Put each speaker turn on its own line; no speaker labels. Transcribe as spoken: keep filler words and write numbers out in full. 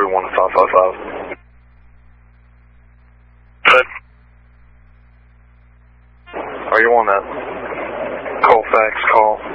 forty-one five five five.
Good.
Are you on that Colfax call?